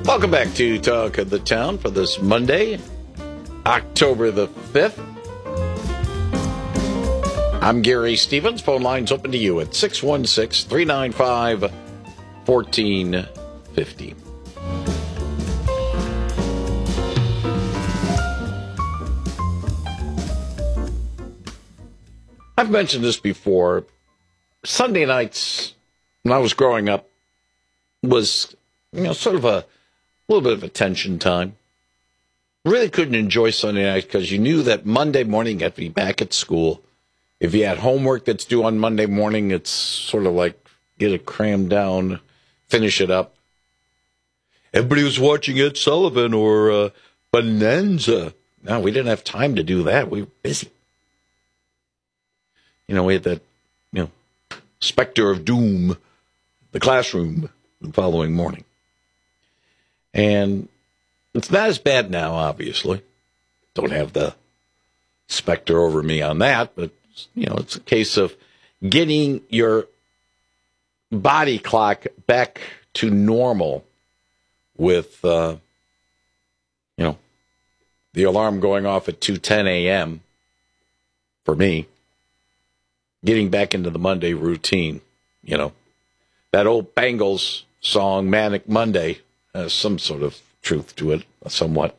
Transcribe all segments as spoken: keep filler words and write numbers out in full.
Welcome back to Talk of the Town for this Monday, October the fifth. I'm Gary Stevens. Phone lines open to you at six one six, three nine five, one four five zero. I've mentioned this before. Sunday nights, when I was growing up, was, you know, sort of a little bit of a tension time. Really couldn't enjoy Sunday night because you knew that Monday morning you had to be back at school. If you had homework that's due on Monday morning, it's sort of like get it crammed down, finish it up. Everybody was watching Ed Sullivan or uh, Bonanza. No, we didn't have time to do that. We were busy. You know, we had that, you know, specter of doom, the classroom, the following morning. And it's not as bad now, obviously. Don't have the specter over me on that, but, you know, it's a case of getting your body clock back to normal with, uh, you know, the alarm going off at two ten a.m. for me, getting back into the Monday routine, you know. That old Bangles song, Manic Monday, has some sort of truth to it, somewhat.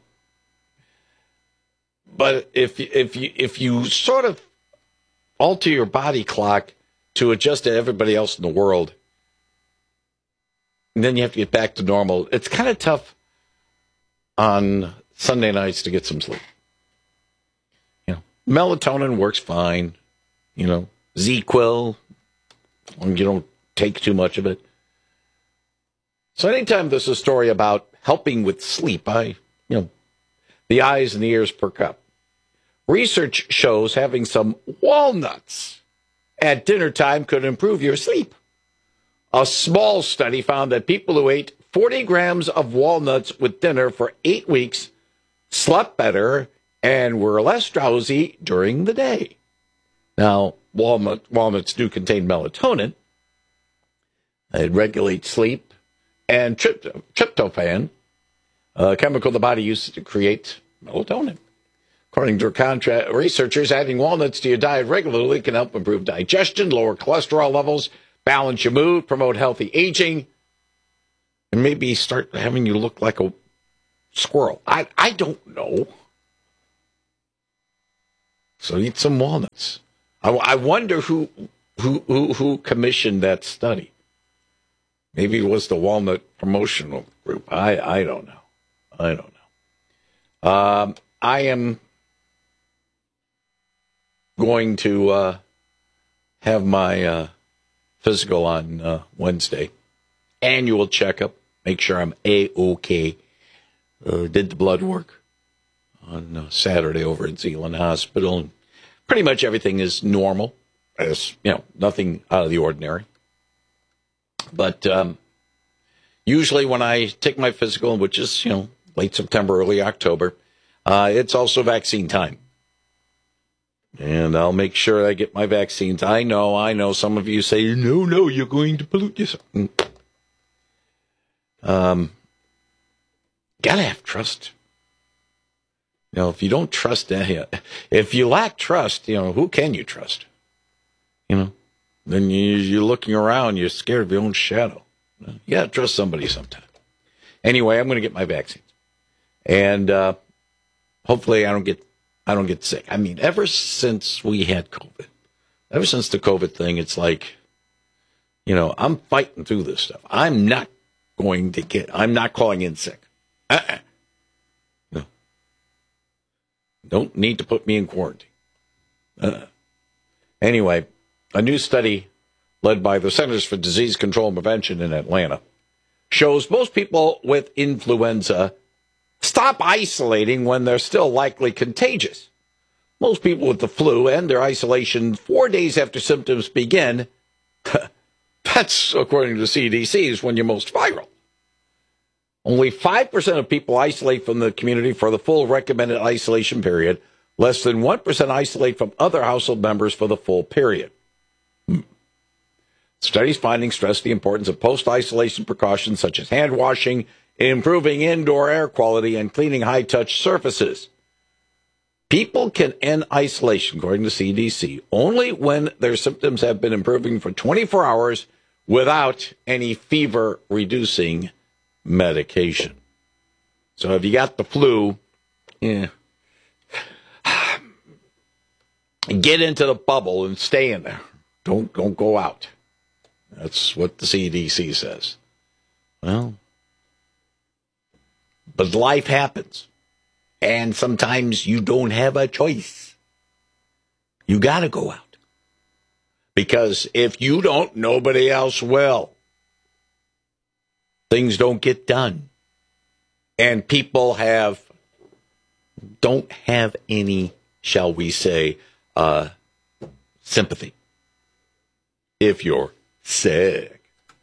But if if you if you sort of alter your body clock to adjust to everybody else in the world, and then you have to get back to normal, it's kind of tough on Sunday nights to get some sleep. You know, melatonin works fine. You know, Z-Quil, you don't take too much of it. So anytime there's a story about helping with sleep, I, you know, the eyes and the ears perk up. Research shows having some walnuts at dinner time could improve your sleep. A small study found that people who ate forty grams of walnuts with dinner for eight weeks slept better and were less drowsy during the day. Now, walnut, walnuts do contain melatonin. It regulates sleep. And trypto- tryptophan, a chemical the body uses to create melatonin. According to contra- researchers, adding walnuts to your diet regularly can help improve digestion, lower cholesterol levels, balance your mood, promote healthy aging, and maybe start having you look like a squirrel. I, I don't know. So eat some walnuts. I, I wonder who, who who who commissioned that study. Maybe it was the Walnut Promotional Group. I, I don't know. I don't know. Um, I am going to uh, have my uh, physical on uh, Wednesday. Annual checkup. Make sure I'm A-OK. Uh, did the blood work on uh, Saturday over at Zeeland Hospital. And pretty much everything is normal. As, you know, nothing out of the ordinary. But um, usually when I take my physical, which is, you know, late September, early October, uh, it's also vaccine time. And I'll make sure I get my vaccines. I know, I know some of you say, no, no, you're going to pollute yourself. Um, gotta have trust. You know, if you don't trust, if you lack trust, you know, who can you trust? You know? Then you, you're looking around, you're scared of your own shadow. You got to trust somebody sometime. Anyway, I'm going to get my vaccines. And uh, hopefully I don't get I don't get sick. I mean, ever since we had COVID, ever since the COVID thing, it's like, you know, I'm fighting through this stuff. I'm not going to get, I'm not calling in sick. Uh-uh. No. Don't need to put me in quarantine. Uh-uh. Anyway, a new study led by the Centers for Disease Control and Prevention in Atlanta shows most people with influenza stop isolating when they're still likely contagious. Most people with the flu end their isolation four days after symptoms begin. That's, according to the C D C, is when you're most viral. Only five percent of people isolate from the community for the full recommended isolation period. Less than one percent isolate from other household members for the full period. Studies findings stress the importance of post-isolation precautions such as hand washing, improving indoor air quality, and cleaning high-touch surfaces. People can end isolation, according to C D C, only when their symptoms have been improving for twenty-four hours without any fever-reducing medication. So if you got the flu, yeah, get into the bubble and stay in there. Don't don't go out. That's what the C D C says. Well, but life happens. And sometimes you don't have a choice. You got to go out. Because if you don't, nobody else will. Things don't get done. And people have, don't have any, shall we say, uh, sympathy. If you're sick.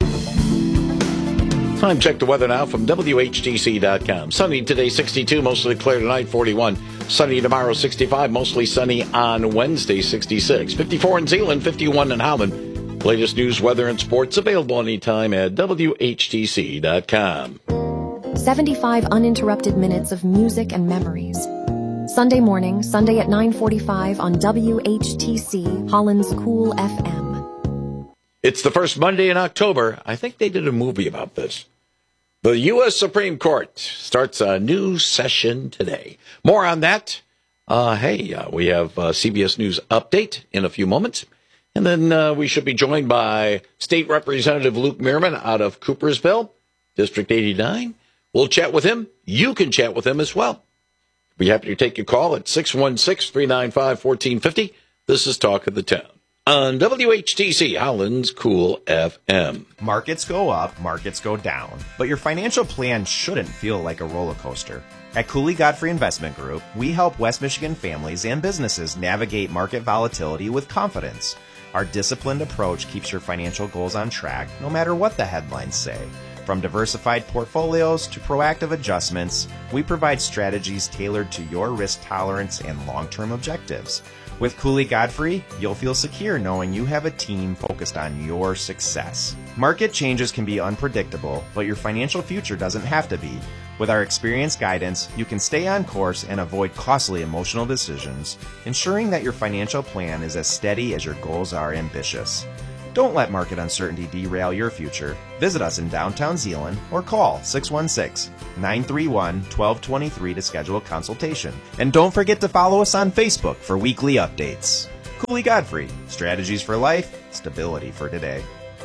Time check the weather now from W H T C dot com. Sunny today, sixty-two, mostly clear tonight, forty-one. Sunny tomorrow, sixty-five, mostly sunny on Wednesday, sixty-six. fifty-four in Zeeland, fifty-one in Holland. Latest news, weather, and sports available anytime at W H T C dot com. seventy-five uninterrupted minutes of music and memories. Sunday morning, Sunday at nine forty-five on W H T C, Holland's Cool F M. It's the first Monday in October. I think they did a movie about this. The U S Supreme Court starts a new session today. More on that. Uh, hey, uh, we have uh, C B S News Update in a few moments. And then uh, we should be joined by State Representative Luke Meerman out of Coopersville, District eighty-nine. We'll chat with him. You can chat with him as well. Be happy to take your call at six one six, three nine five, one four five zero. This is Talk of the Town on W H T C, Holland's Cool F M. Markets go up, markets go down, but your financial plan shouldn't feel like a roller coaster. At Cooley Godfrey Investment Group, we help West Michigan families and businesses navigate market volatility with confidence. Our disciplined approach keeps your financial goals on track, no matter what the headlines say. From diversified portfolios to proactive adjustments, we provide strategies tailored to your risk tolerance and long-term objectives. With Cooley Godfrey, you'll feel secure knowing you have a team focused on your success. Market changes can be unpredictable, but your financial future doesn't have to be. With our experienced guidance, you can stay on course and avoid costly emotional decisions, ensuring that your financial plan is as steady as your goals are ambitious. Don't let market uncertainty derail your future. Visit us in downtown Zeeland or call six one six, nine three one, one two two three to schedule a consultation. And don't forget to follow us on Facebook for weekly updates. Cooley Godfrey, strategies for life, stability for today.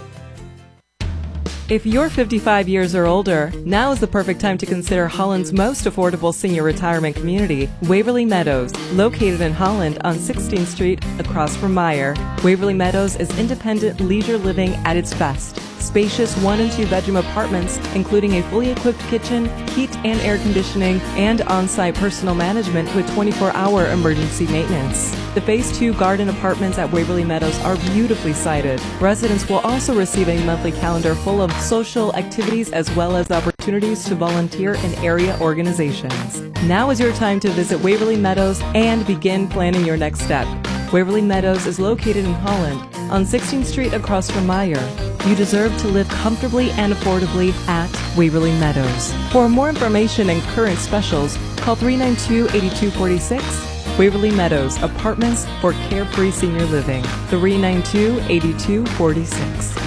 If you're fifty-five years or older, now is the perfect time to consider Holland's most affordable senior retirement community, Waverly Meadows, located in Holland on sixteenth Street across from Meyer. Waverly Meadows is independent leisure living at its best. Spacious one and two bedroom apartments, including a fully equipped kitchen, heat and air conditioning, and on-site personal management with twenty-four hour emergency maintenance. The Phase two garden apartments at Waverly Meadows are beautifully sited. Residents will also receive a monthly calendar full of social activities as well as opportunities to volunteer in area organizations. Now is your time to visit Waverly Meadows and begin planning your next step. Waverly Meadows is located in Holland on sixteenth Street across from Meyer. You deserve to live comfortably and affordably at Waverly Meadows. For more information and current specials, call three nine two, eight two four six. Waverly Meadows, apartments for carefree senior living. three nine two, eight two four six.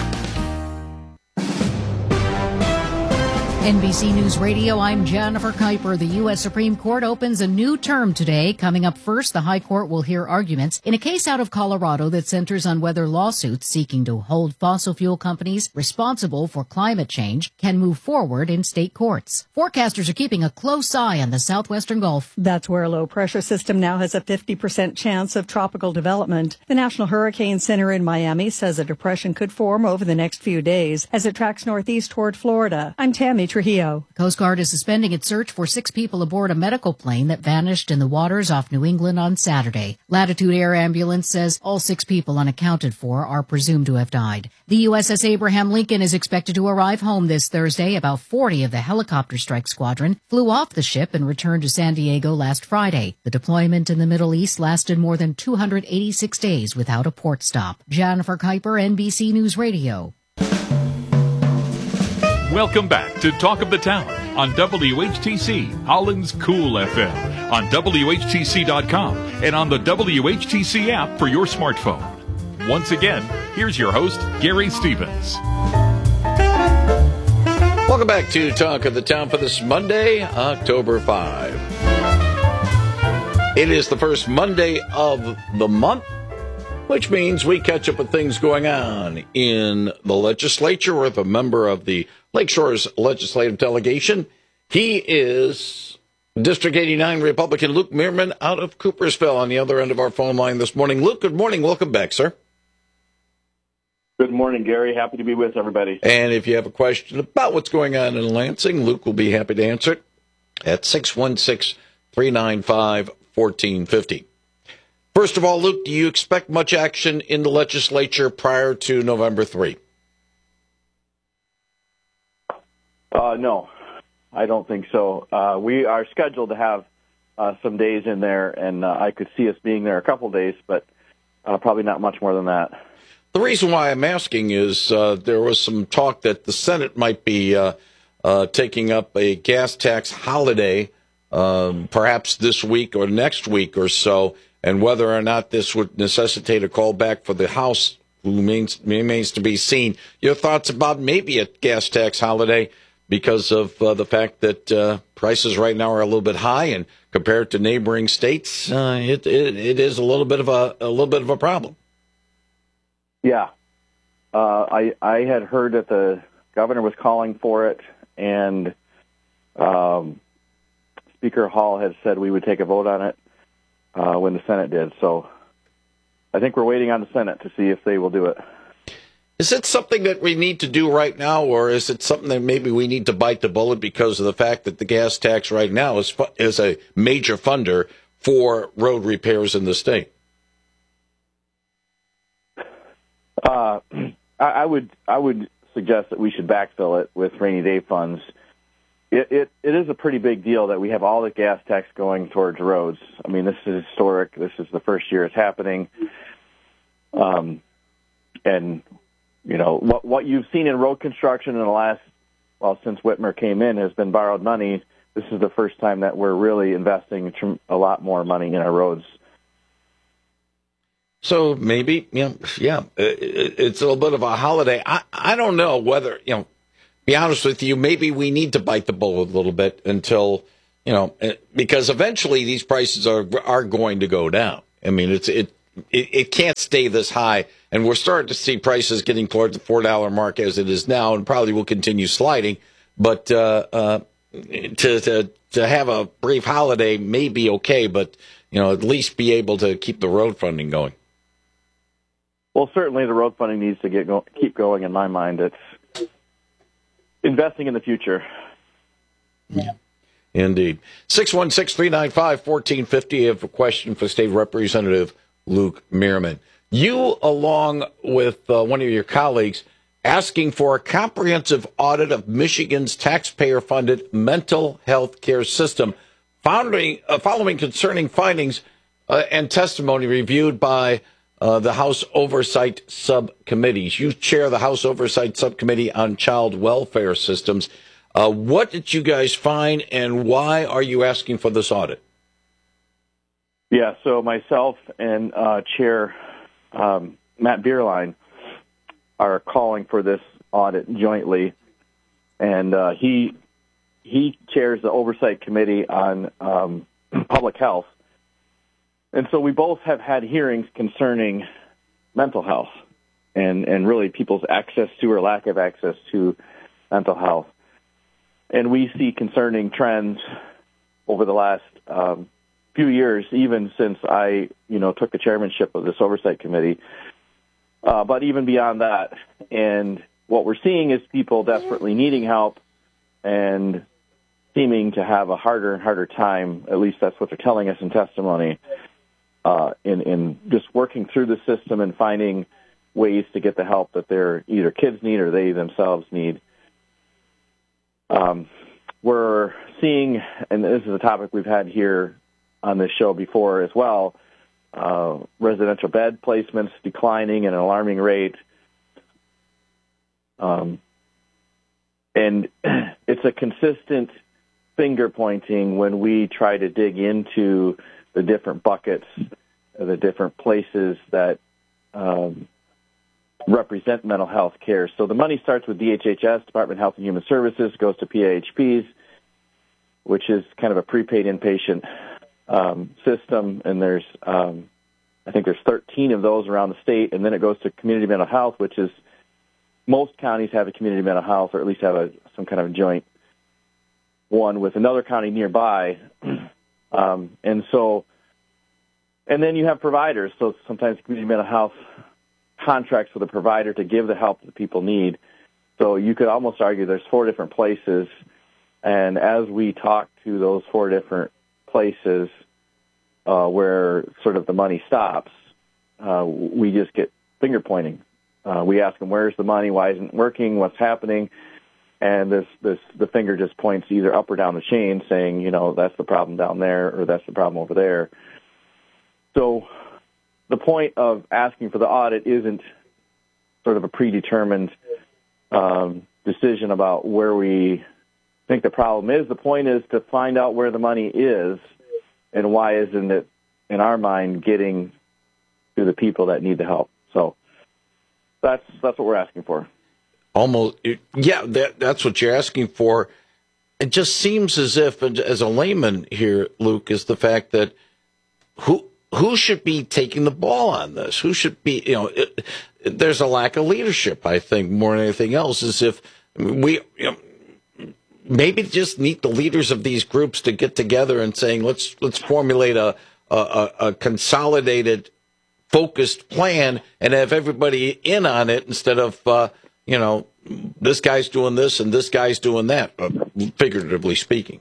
N B C News Radio, I'm Jennifer Kuiper. The U S Supreme Court opens a new term today. Coming up first, the High Court will hear arguments in a case out of Colorado that centers on whether lawsuits seeking to hold fossil fuel companies responsible for climate change can move forward in state courts. Forecasters are keeping a close eye on the southwestern Gulf. That's where a low-pressure system now has a fifty percent chance of tropical development. The National Hurricane Center in Miami says a depression could form over the next few days as it tracks northeast toward Florida. I'm Tammy Trujillo. The Coast Guard is suspending its search for six people aboard a medical plane that vanished in the waters off New England on Saturday. Latitude Air Ambulance says all six people unaccounted for are presumed to have died. The U S S Abraham Lincoln is expected to arrive home this Thursday. About forty of the helicopter strike squadron flew off the ship and returned to San Diego last Friday. The deployment in the Middle East lasted more than two hundred eighty-six days without a port stop. Jennifer Kuiper, N B C News Radio. Welcome back to Talk of the Town on W H T C, Holland's Cool F M, on W H T C dot com, and on the W H T C app for your smartphone. Once again, here's your host, Gary Stevens. Welcome back to Talk of the Town for this Monday, October fifth. It is the first Monday of the month, which means we catch up with things going on in the legislature with a member of the Lakeshore's legislative delegation. He is District eighty-nine Republican Luke Meerman out of Coopersville on the other end of our phone line this morning. Luke, good morning. Welcome back, sir. Good morning, Gary. Happy to be with everybody. And if you have a question about what's going on in Lansing, Luke will be happy to answer it at six one six, three nine five, one four five zero. First of all, Luke, do you expect much action in the legislature prior to November third? Uh, no, I don't think so. Uh, we are scheduled to have uh, some days in there, and uh, I could see us being there a couple days, but uh, probably not much more than that. The reason why I'm asking is uh, there was some talk that the Senate might be uh, uh, taking up a gas tax holiday um, perhaps this week or next week or so, and whether or not this would necessitate a call back for the House remains, remains to be seen. Your thoughts about maybe a gas tax holiday because of uh, the fact that uh, prices right now are a little bit high, and compared to neighboring states, uh, it, it it is a little bit of a a little bit of a problem. Yeah, uh, I I had heard that the governor was calling for it, and um, Speaker Hall had said we would take a vote on it uh, when the Senate did. So I think we're waiting on the Senate to see if they will do it. Is it something that we need to do right now, or is it something that maybe we need to bite the bullet because of the fact that the gas tax right now is fu- is a major funder for road repairs in the state? Uh, I, I would I would suggest that we should backfill it with rainy day funds. It, it it is a pretty big deal that we have all the gas tax going towards roads. I mean, this is historic. This is the first year it's happening. Um, and you know what what you've seen in road construction in the last well since Whitmer came in has been borrowed money. This is the first time that we're really investing a lot more money in our roads. So maybe, you know, yeah, it's a little bit of a holiday. I, I don't know whether, you know, be honest with you, maybe we need to bite the bullet a little bit until, you know, because eventually these prices are are going to go down. I mean, it's it it, it can't stay this high, and we're starting to see prices getting towards the four dollar mark as it is now, and probably will continue sliding. But uh, uh, to to to have a brief holiday may be okay, but you know, at least be able to keep the road funding going. Well, certainly the road funding needs to get go- keep going. In my mind, it's investing in the future. Yeah. Indeed. six one six, three nine five, one four five zero. You have a question for State Representative Luke Meerman. You, along with uh, one of your colleagues, asking for a comprehensive audit of Michigan's taxpayer-funded mental health care system, following, uh, following concerning findings uh, and testimony reviewed by Uh, the House Oversight Subcommittees. You chair the House Oversight Subcommittee on Child Welfare Systems. Uh, what did you guys find, and why are you asking for this audit? Yeah, so myself and uh, Chair um, Matt Bierlein are calling for this audit jointly, and uh, he he chairs the Oversight Committee on um, Public Health. And so we both have had hearings concerning mental health and, and really people's access to or lack of access to mental health. And we see concerning trends over the last um, few years, even since I, you know, took the chairmanship of this oversight committee, uh, but even beyond that. And what we're seeing is people desperately needing help and seeming to have a harder and harder time, at least that's what they're telling us in testimony, Uh, in, in just working through the system and finding ways to get the help that their either kids need or they themselves need. Um, we're seeing, and this is a topic we've had here on this show before as well, uh, residential bed placements declining at an alarming rate. Um, and it's a consistent finger pointing when we try to dig into the different buckets, the different places that um, represent mental health care. So the money starts with D H H S, Department of Health and Human Services, goes to P A H Ps, which is kind of a prepaid inpatient um, system, and there's, um, I think there's thirteen of those around the state, and then it goes to community mental health, which is, most counties have a community mental health, or at least have a some kind of a joint one with another county nearby. Um, and so, and then you have providers, so sometimes community mental health contracts with a provider to give the help that people need. So you could almost argue there's four different places, and as we talk to those four different places uh, where sort of the money stops, uh, we just get finger pointing. Uh, we ask them, where's the money? Why isn't it working? What's happening? And this, this, the finger just points either up or down the chain saying, you know, that's the problem down there, or that's the problem over there. So the point of asking for the audit isn't sort of a predetermined um, decision about where we think the problem is. The point is to find out where the money is and why isn't it, in our mind, getting to the people that need the help. So that's that's what we're asking for. Almost, yeah, that, that's what you're asking for. It just seems as if, as a layman here, Luke, is the fact that who who should be taking the ball on this? Who should be, you know, it, it, there's a lack of leadership, I think, more than anything else, as if we, you know, maybe just need the leaders of these groups to get together and saying, let's let's formulate a a, a consolidated, focused plan and have everybody in on it instead of, uh, you know, this guy's doing this and this guy's doing that, uh, figuratively speaking.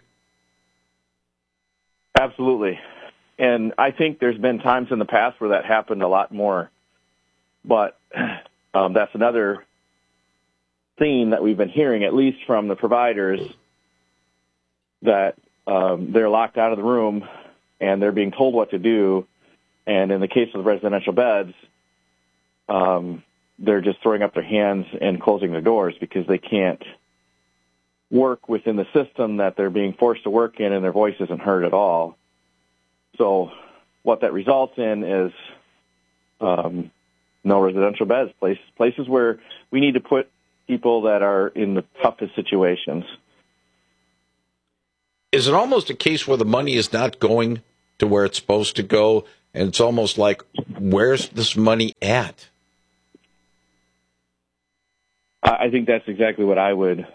Absolutely. And I think there's been times in the past where that happened a lot more. But um, that's another theme that we've been hearing, at least from the providers, that um, they're locked out of the room and they're being told what to do. And in the case of the residential beds, um, they're just throwing up their hands and closing their doors because they can't work within the system that they're being forced to work in, and their voice isn't heard at all. So what that results in is um, no residential beds, places, places where we need to put people that are in the toughest situations. Is it almost a case where the money is not going to where it's supposed to go, and it's almost like, where's this money at? I think that's exactly what I would.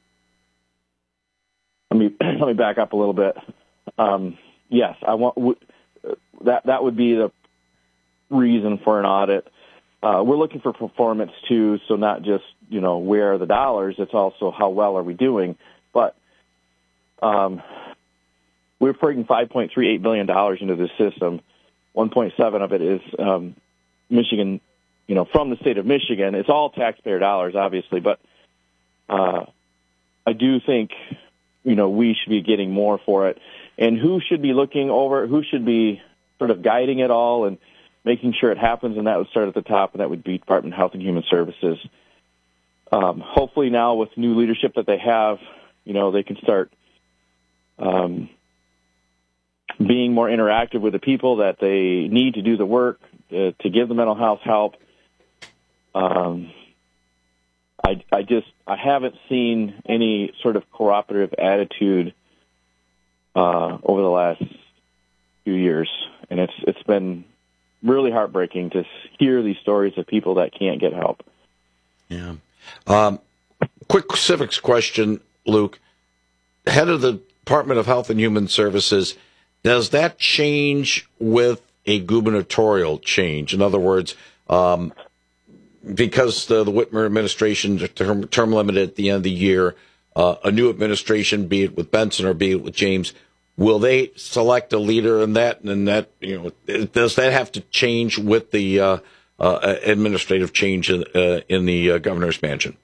Let me let me back up a little bit. Um, yes, I want that. That would be the reason for an audit. Uh, we're looking for performance too, so not just, you know, where are the dollars. It's also how well are we doing. But um, we're putting five point three eight billion dollars into this system. one point seven of it is um, Michigan. You know, from the state of Michigan. It's all taxpayer dollars, obviously, but uh, I do think, you know, we should be getting more for it. And who should be looking over, who should be sort of guiding it all and making sure it happens, and that would start at the top, and that would be Department of Health and Human Services. Um, hopefully now with new leadership that they have, you know, they can start um, being more interactive with the people that they need to do the work, uh, to give the mental health help. Um, I, I just, I haven't seen any sort of cooperative attitude uh, over the last few years, and it's it's been really heartbreaking to hear these stories of people that can't get help. Yeah. Um, quick civics question, Luke. Head of the Department of Health and Human Services, does that change with a gubernatorial change? In other words, um, because the, the Whitmer administration term, term limited at the end of the year, uh, a new administration, be it with Benson or be it with James, will they select a leader in that? And that, you know, does that have to change with the uh, uh, administrative change in, uh, in the uh, governor's mansion?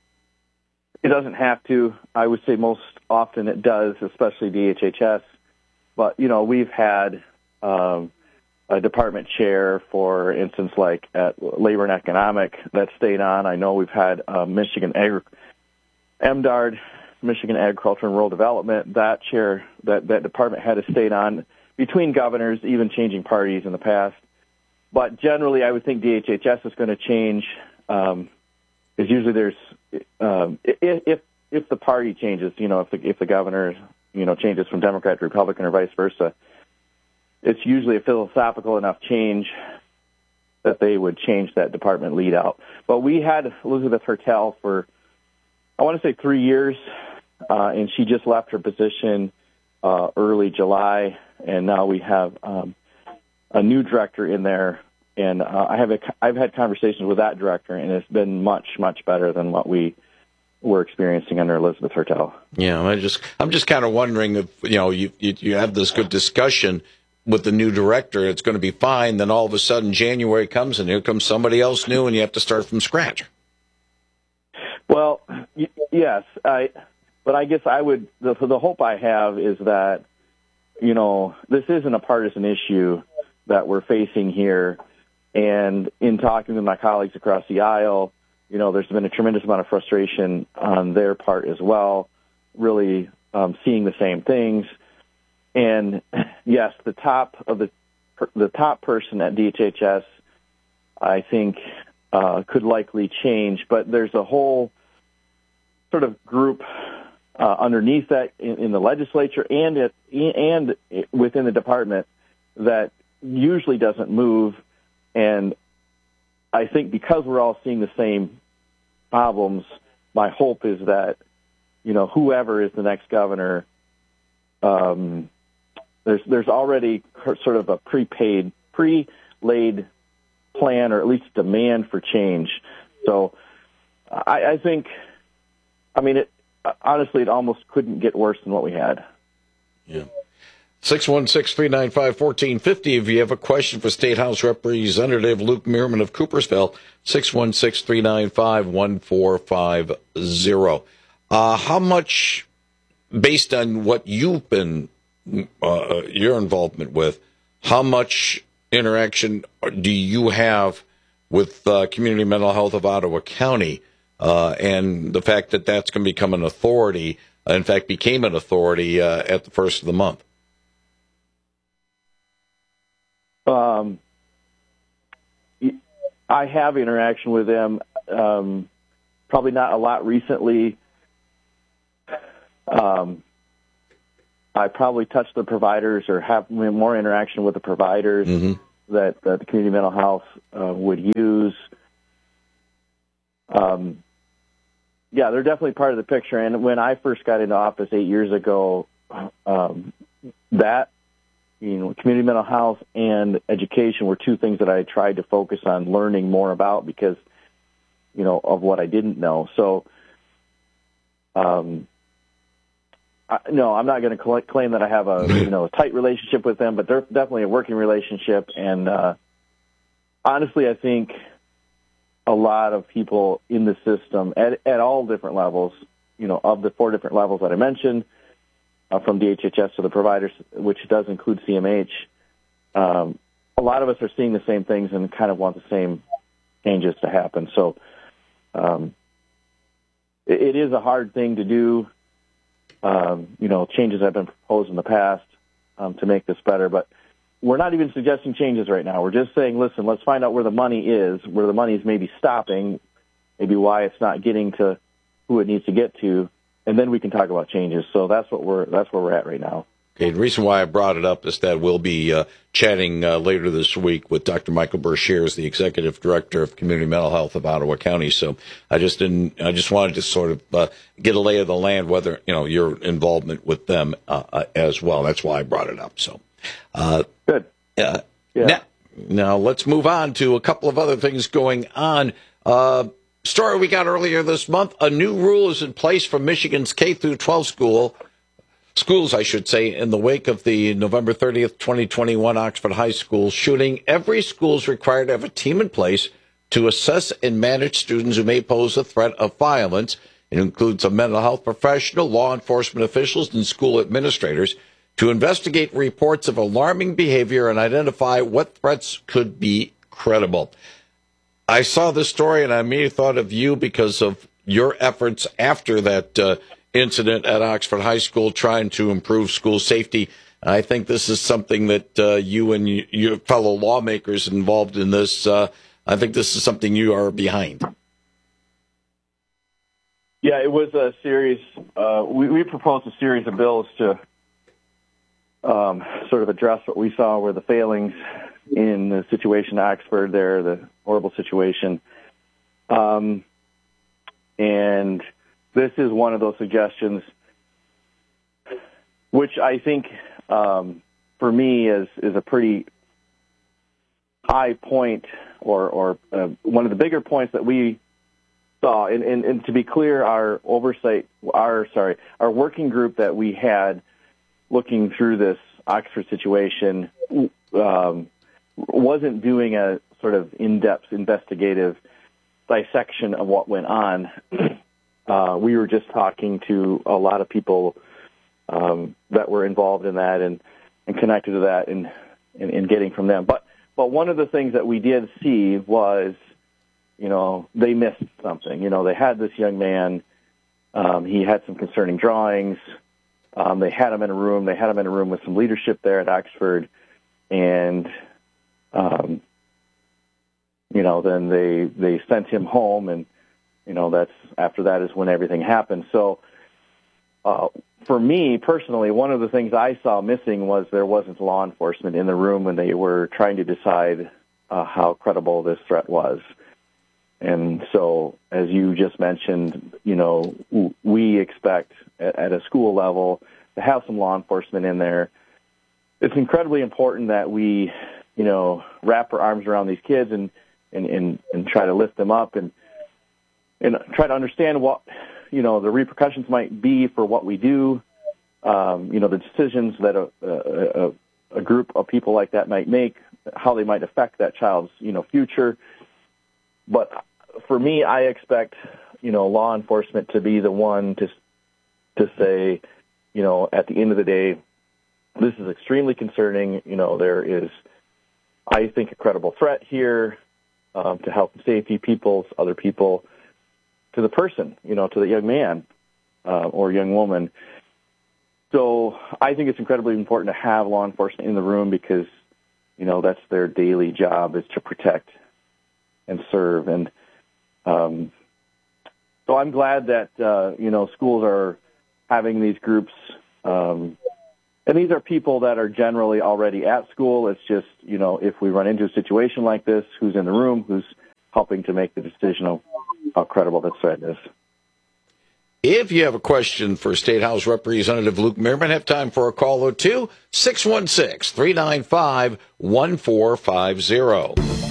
It doesn't have to. I would say most often it does, especially D H H S. But, you know, we've had um, a department chair, for instance, like at Labor and Economic, that stayed on. I know we've had uh, Michigan Agri- M D A R D Michigan Agriculture and Rural Development, that chair, that, that department had stayed on between governors, even changing parties in the past. But generally, I would think D H H S is going to change. Um, because usually there's, um, if, if if the party changes, you know, if the if the governor, you know, changes from Democrat to Republican or vice versa, it's usually a philosophical enough change that they would change that department lead out. But we had Elizabeth Hertel for, I want to say three years, uh, and she just left her position uh, early July, and now we have um, a new director in there. And uh, I have a, I've had conversations with that director, and it's been much, much better than what we were experiencing under Elizabeth Hertel. Yeah, I just, I'm just kind of wondering if, you know, you, you you have this good discussion with the new director, it's going to be fine. Then all of a sudden January comes, and here comes somebody else new, and you have to start from scratch. Well, y- yes, I, but I guess I would. The, the hope I have is that, you know, this isn't a partisan issue that we're facing here. And in talking with my colleagues across the aisle, you know, there's been a tremendous amount of frustration on their part as well, really um, seeing the same things. And yes, the top of the the top person at D H H S, I think, uh, could likely change. But there's a whole sort of group uh, underneath that in, in the legislature and it, and within the department that usually doesn't move. And I think because we're all seeing the same problems, my hope is that, you know, whoever is the next governor, um, there's there's already sort of a prepaid, pre-laid plan or at least demand for change. So I, I think, I mean, it honestly, it almost couldn't get worse than what we had. Yeah. six one six, three nine five, one four five zero. If you have a question for State House Representative Luke Meerman of Coopersville, six one six, three nine five, one four five zero. Uh, how much, based on what you've been, uh, your involvement with, how much interaction do you have with uh, Community Mental Health of Ottawa County uh, and the fact that that's going to become an authority, uh, in fact, became an authority uh, at the first of the month? Um, I have interaction with them, um, probably not a lot recently. Um, I probably touch the providers or have more interaction with the providers mm-hmm. that, that the community mental health uh, would use. Um, yeah, they're definitely part of the picture. And when I first got into office eight years ago, um, that You know, community mental health and education were two things that I tried to focus on learning more about because, you know, of what I didn't know. So, um, I, no, I'm not going to claim that I have a, you know, a tight relationship with them, but they're definitely a working relationship. And uh, honestly, I think a lot of people in the system at, at all different levels, you know, of the four different levels that I mentioned, Uh, from D H H S to the providers, which does include C M H, um, a lot of us are seeing the same things and kind of want the same changes to happen. So um, it, it is a hard thing to do. Um, you know, changes have been proposed in the past um, to make this better, but we're not even suggesting changes right now. We're just saying, listen, let's find out where the money is, where the money is maybe stopping, maybe why it's not getting to who it needs to get to. And then we can talk about changes. So that's what we're that's where we're at right now. Okay. The reason why I brought it up is that we'll be uh, chatting uh, later this week with Doctor Michael Bershears, the executive director of Community Mental Health of Ottawa County. So I just didn't. I just wanted to sort of uh, get a lay of the land, whether you know your involvement with them uh, uh, as well. That's why I brought it up. So uh, good. Uh, yeah. Now, now let's move on to a couple of other things going on. Uh, Story we got earlier this month, a new rule is in place for Michigan's K through twelve school, schools, I should say, in the wake of the November thirtieth, twenty twenty-one Oxford High School shooting. Every school is required to have a team in place to assess and manage students who may pose a threat of violence. It includes a mental health professional, law enforcement officials, and school administrators to investigate reports of alarming behavior and identify what threats could be credible. I saw this story and I immediately thought of you because of your efforts after that uh, incident at Oxford High School, trying to improve school safety. I think this is something that uh, you and you, your fellow lawmakers involved in this, uh, I think this is something you are behind. Yeah, it was a series. Uh, we, we proposed a series of bills to um, sort of address what we saw were the failings in the situation at Oxford there, the horrible situation. Um, and this is one of those suggestions, which I think, um, for me, is, is a pretty high point, or, or uh, one of the bigger points that we saw. And, and, and to be clear, our oversight, our sorry, our working group that we had looking through this Oxford situation um, wasn't doing a sort of in-depth investigative dissection of what went on. Uh, we were just talking to a lot of people um, that were involved in that and, and connected to that and, and, and getting from them. But but one of the things that we did see was, you know, they missed something. You know, they had this young man. Um, he had some concerning drawings. Um, they had him in a room. They had him in a room with some leadership there at Oxford. And, um, you know, then they, they sent him home. And, you know, that's after that is when everything happened. So uh, for me personally, one of the things I saw missing was there wasn't law enforcement in the room when they were trying to decide uh, how credible this threat was. And so, as you just mentioned, you know, we expect at, at a school level to have some law enforcement in there. It's incredibly important that we, you know, wrap our arms around these kids and, and, and, and try to lift them up and, and try to understand what, you know, the repercussions might be for what we do, um, you know, the decisions that a, a, a group of people like that might make, how they might affect that child's, you know, future. But for me, I expect, you know, law enforcement to be the one to to say, you know, at the end of the day, this is extremely concerning. You know, there is, I think, a credible threat here um, to health and safety, people's, other people, to the person, you know, to the young man uh, or young woman. So I think it's incredibly important to have law enforcement in the room because, you know, that's their daily job is to protect and serve. And um, so I'm glad that, uh, you know, schools are having these groups. Um, and these are people that are generally already at school. It's just, you know, if we run into a situation like this, who's in the room, who's helping to make the decision of how credible that threat is. If you have a question for State House Representative Luke Mehrman, have time for a call or two, six one six, three nine five, one four five zero.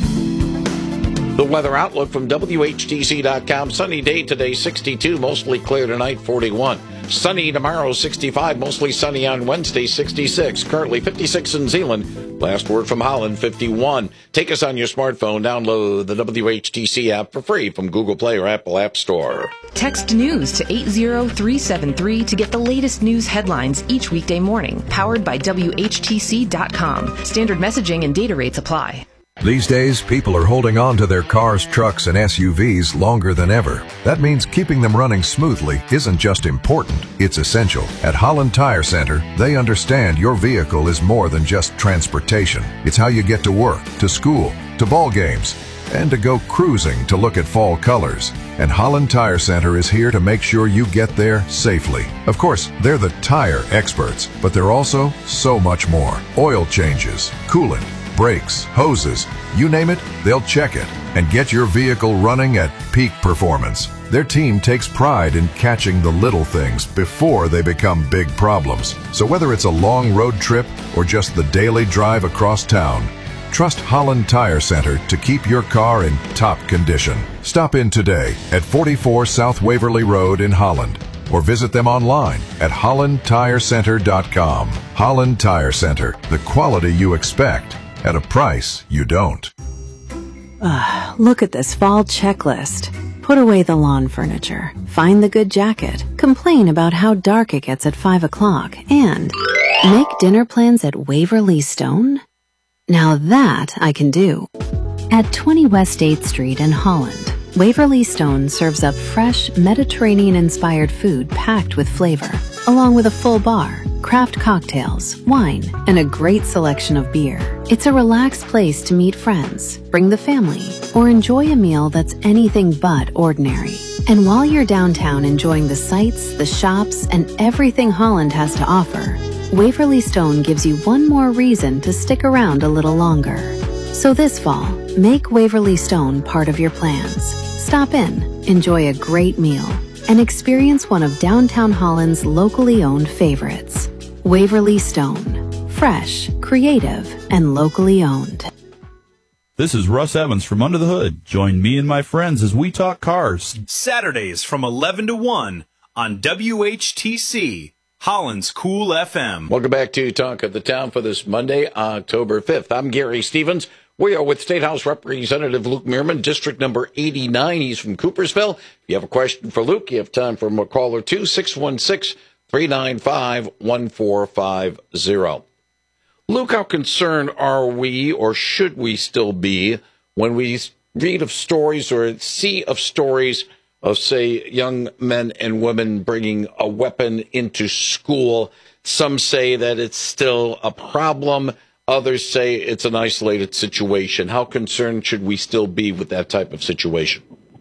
The weather outlook from W H T C dot com. Sunny day today, sixty-two, mostly clear tonight, forty-one. Sunny tomorrow, sixty-five, mostly sunny on Wednesday, sixty-six. Currently fifty-six in Zeeland. Last word from Holland, fifty-one. Take us on your smartphone. Download the W H T C app for free from Google Play or Apple App Store. Text news to eight zero three seven three to get the latest news headlines each weekday morning. Powered by W H T C dot com. Standard messaging and data rates apply. These days, people are holding on to their cars, trucks, and S U Vs longer than ever. That means keeping them running smoothly isn't just important, it's essential. At Holland Tire Center, they understand your vehicle is more than just transportation. It's how you get to work, to school, to ball games, and to go cruising to look at fall colors. And Holland Tire Center is here to make sure you get there safely. Of course, they're the tire experts, but they're also so much more. Oil changes, coolant, brakes, hoses, you name it, they'll check it and get your vehicle running at peak performance. Their team takes pride in catching the little things before they become big problems. So whether it's a long road trip or just the daily drive across town, trust Holland Tire Center to keep your car in top condition. Stop in today at forty-four South Waverly Road in Holland or visit them online at holland tire center dot com. Holland Tire Center, the quality you expect at a price you don't. Uh, look at this fall checklist. Put away the lawn furniture, find the good jacket, complain about how dark it gets at five o'clock, and make dinner plans at Waverly Stone? Now that I can do. At twenty West eighth Street in Holland, Waverly Stone serves up fresh, Mediterranean-inspired food packed with flavor, along with a full bar, craft cocktails, wine, and a great selection of beer. It's a relaxed place to meet friends, bring the family, or enjoy a meal that's anything but ordinary. And while you're downtown enjoying the sights, the shops, and everything Holland has to offer, Waverly Stone gives you one more reason to stick around a little longer. So this fall, make Waverly Stone part of your plans. Stop in, enjoy a great meal, and experience one of downtown Holland's locally owned favorites. Waverly Stone. Fresh, creative, and locally owned. This is Russ Evans from Under the Hood. Join me and my friends as we talk cars. Saturdays from eleven to one on W H T C, Holland's Cool F M. Welcome back to Talk of the Town for this Monday, October fifth. I'm Gary Stevens. We are with State House Representative Luke Meerman, District Number eighty-nine. He's from Coopersville. If you have a question for Luke, you have time for a call or two, six one six, three nine five, one four five zero. Luke, how concerned are we, or should we still be, when we read of stories or see of stories of, say, young men and women bringing a weapon into school? Some say that it's still a problem. Others say it's an isolated situation. How concerned should we still be with that type of situation?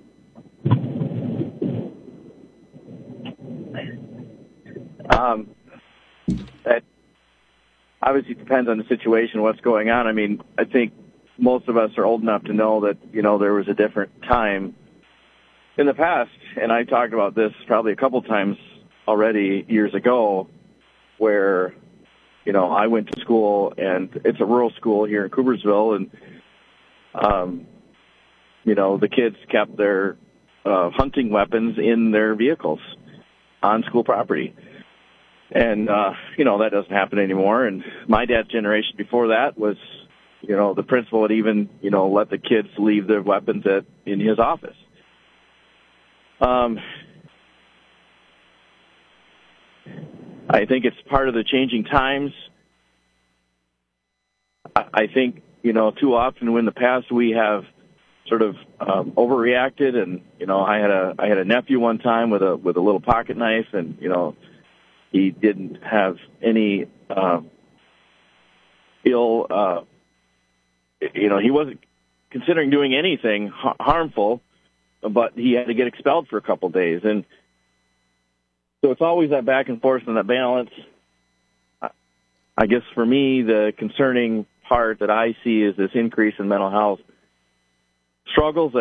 Um, that obviously depends on the situation, what's going on. I mean, I think most of us are old enough to know that, you know, there was a different time in the past, and I talked about this probably a couple times already years ago, where, you know, I went to school, and it's a rural school here in Coopersville, and, um, you know, the kids kept their uh, hunting weapons in their vehicles on school property. And, uh, you know, that doesn't happen anymore. And my dad's generation before that was, you know, the principal would even, you know, let the kids leave their weapons at in his office. Um, I think it's part of the changing times. I think, you know, too often in the past we have sort of um, overreacted, and, you know, I had a I had a nephew one time with a with a little pocket knife, and, you know, he didn't have any uh, ill, uh, you know, he wasn't considering doing anything ha- harmful, but he had to get expelled for a couple days. And so it's always that back and forth and that balance. I guess for me, the concerning part that I see is this increase in mental health struggles